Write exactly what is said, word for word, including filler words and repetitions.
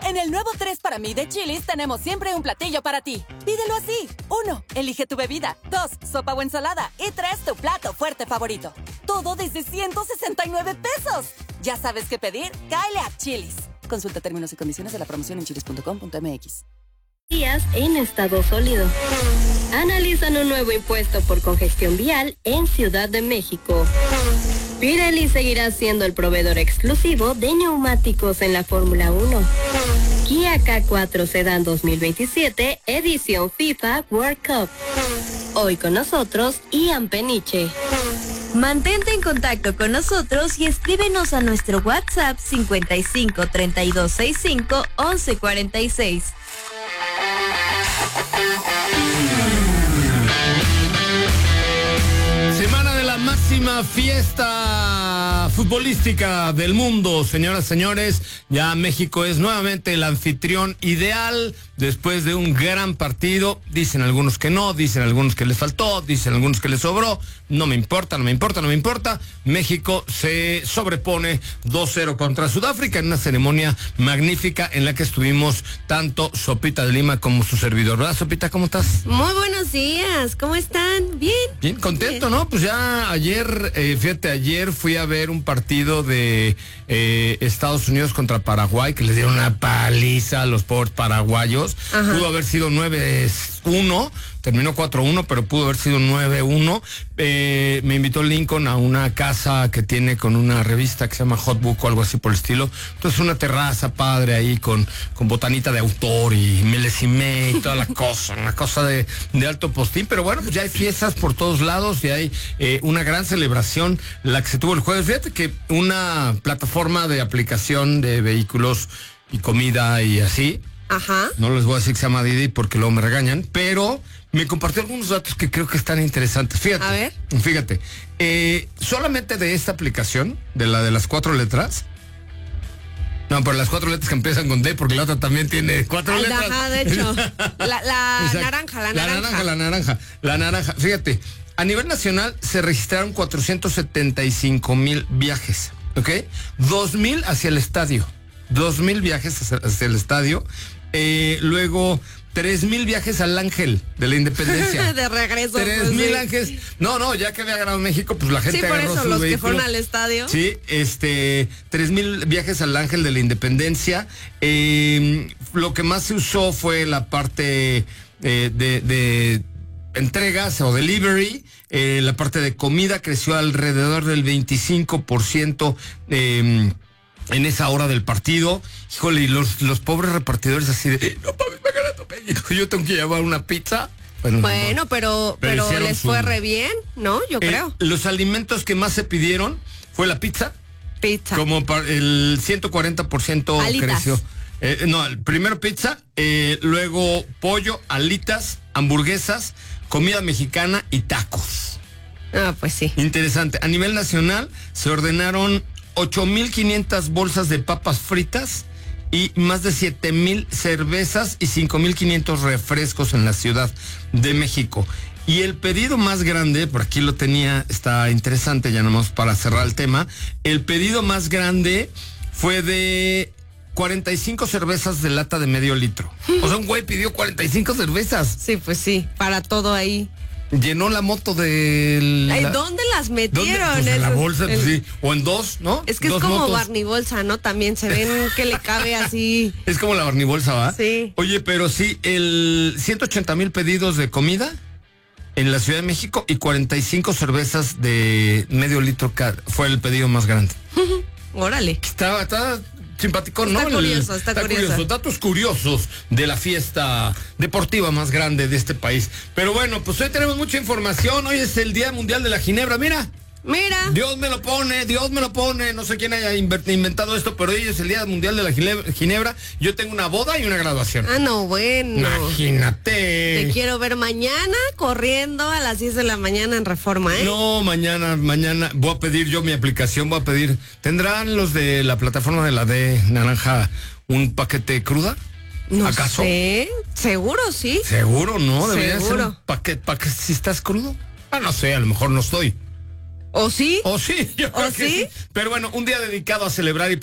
En el nuevo tres para mí de Chili's tenemos siempre un platillo para ti. Pídelo así. Uno, elige tu bebida. Dos, sopa o ensalada. Y tres, tu plato fuerte favorito. Todo desde ciento sesenta y nueve pesos. ¿Ya sabes qué pedir? Cáele a Chili's. Consulta términos y condiciones de la promoción en chilis punto com punto m x. Días en estado sólido. Analizan un nuevo impuesto por congestión vial en Ciudad de México. Pirelli seguirá siendo el proveedor exclusivo de neumáticos en la Fórmula uno. Kia K cuatro Sedan dos mil veintisiete, edición FIFA World Cup. Hoy con nosotros, Ian Peniche. Mantente en contacto con nosotros y escríbenos a nuestro WhatsApp cincuenta y cinco, treinta y dos, sesenta y cinco, once, cuarenta y seis. Semana de la máxima fiesta futbolística del mundo, señoras y señores. Ya México es nuevamente el anfitrión ideal después de un gran partido. Dicen algunos que no, dicen algunos que les faltó, dicen algunos que les sobró. No me importa, no me importa, no me importa. México se sobrepone dos cero contra Sudáfrica en una ceremonia magnífica en la que estuvimos tanto Sopita de Lima como su servidor. ¿Verdad, Sopita? ¿Cómo estás? Muy buenos días, ¿cómo están? ¿Bien? Bien, contento, Bien. ¿no? Pues ya ayer, eh, fíjate, ayer fui a ver un partido de eh, Estados Unidos contra Paraguay, que les dieron una paliza a los pobres paraguayos. Ajá. Pudo haber sido nueve uno, terminó cuatro uno, pero pudo haber sido nueve uno. Eh, me invitó Lincoln a una casa que tiene con una revista que se llama Hot Book o algo así por el estilo. Entonces una terraza padre ahí con, con botanita de autor y melesimé y toda la cosa, una cosa de, de alto postín. Pero bueno, pues ya hay fiestas por todos lados y hay eh, una gran celebración, la que se tuvo el jueves. Fíjate que una plataforma de aplicación de vehículos y comida y así. Ajá. No les voy a decir que se llama Didi porque luego me regañan, pero me compartió algunos datos que creo que están interesantes. Fíjate. A ver. Fíjate. Eh, solamente de esta aplicación, de la de las cuatro letras. No, pero las cuatro letras que empiezan con D, porque la otra también tiene cuatro Ay, letras. Ajá, de hecho. La, la naranja, la naranja. La naranja, la naranja. La naranja. Fíjate, a nivel nacional se registraron cuatrocientos setenta y cinco mil viajes, ¿ok? dos mil hacia el estadio. dos mil viajes hacia, hacia el estadio. Eh, luego, tres mil viajes al Ángel de la Independencia. De regreso. tres mil pues, sí. ángeles. No, no, ya que había ganado México, pues la gente sí, por agarró eso, su los vehículo. que fueron al estadio. Sí, este, tres mil viajes al Ángel de la Independencia. Eh, lo que más se usó fue la parte eh, de, de entregas o delivery. Eh, la parte de comida creció alrededor del veinticinco por ciento. Eh, en esa hora del partido. Híjole, y los, los pobres repartidores así de, no mames, me ganaron México, yo tengo que llevar una pizza. Bueno, bueno no, pero, pero, pero les su... fue re bien, ¿no? Yo eh, creo. Los alimentos que más se pidieron fue la pizza. Pizza. Como para el ciento cuarenta por ciento alitas. Creció. Eh, no, primero pizza, eh, luego pollo, alitas, hamburguesas, comida mexicana y tacos. Ah, pues sí. Interesante. A nivel nacional se ordenaron ocho mil quinientas bolsas de papas fritas y más de siete mil cervezas y cinco mil quinientos refrescos en la Ciudad de México. Y el pedido más grande, por aquí lo tenía, está interesante, ya nomás para cerrar el tema, el pedido más grande fue de cuarenta y cinco cervezas de lata de medio litro. O sea, un güey pidió cuarenta y cinco cervezas. Sí, pues sí, para todo ahí. Llenó la moto de... Ay, ¿dónde las metieron? Pues en la bolsa, el... pues sí. O en dos, ¿no? Es que dos es como motos. Barney Bolsa, ¿no? También se ven que le cabe así. Es como la Barney Bolsa, ¿va? Sí. Oye, pero sí, el ciento ochenta mil pedidos de comida en la Ciudad de México y cuarenta y cinco cervezas de medio litro cada. Fue el pedido más grande. Órale. Estaba, estaba simpático, está ¿no? Curioso, el, está, está curioso. curioso. Datos curiosos de la fiesta deportiva más grande de este país. Pero bueno, pues hoy tenemos mucha información. Hoy es el Día Mundial de la Ginebra. Mira. Mira. Dios me lo pone, Dios me lo pone. No sé quién haya inventado esto, pero hoy es el Día Mundial de la Ginebra. Yo tengo una boda y una graduación. Ah, no, bueno. Imagínate. Te quiero ver mañana corriendo a las diez de la mañana en Reforma, ¿eh? No, mañana, mañana voy a pedir yo mi aplicación, voy a pedir. ¿Tendrán los de la plataforma de la D Naranja un paquete cruda? No ¿Acaso? sé. Seguro, sí. Seguro, ¿no? Debería Seguro. ser un paquete, paquete si estás crudo. Ah, no sé, a lo mejor no estoy. ¿O sí? ¿O sí? Yo ¿O creo que sí? sí. Pero bueno, un día dedicado a celebrar y